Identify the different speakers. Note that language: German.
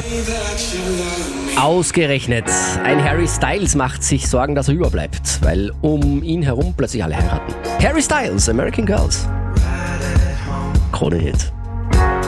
Speaker 1: Ausgerechnet. Ein Harry Styles macht sich Sorgen, dass er überbleibt, weil um ihn herum plötzlich alle heiraten. Harry Styles, American Girls. Krone Hit.